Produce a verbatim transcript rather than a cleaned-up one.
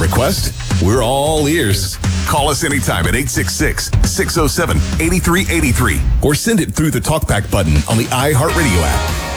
request, we're all ears. Call us anytime at eight six six, six oh seven, eight three eight three or send it through the TalkBack button on the iHeartRadio app.